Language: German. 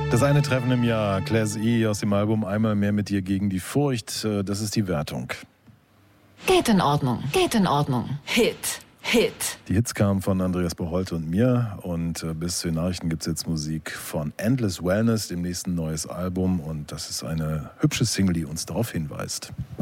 Das eine Treffen im Jahr, Class E aus dem Album Einmal mehr mit dir gegen die Furcht, das ist die Wertung. Geht in Ordnung, geht in Ordnung. Hit. Die Hits kamen von Andreas Bocholt und mir und bis zu den Nachrichten gibt es jetzt Musik von Endless Wellness, dem nächsten neues Album, und das ist eine hübsche Single, die uns darauf hinweist.